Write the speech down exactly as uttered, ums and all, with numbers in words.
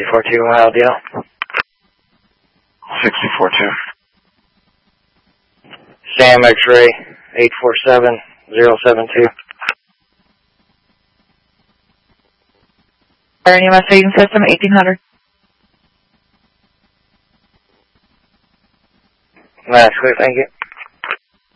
sixty-four two, Ohio Deal. sixty-four two. Sam X-Ray, eight four seven zero seven two. Fire and E M S Staging System, eighteen hundred. That's clear, thank you.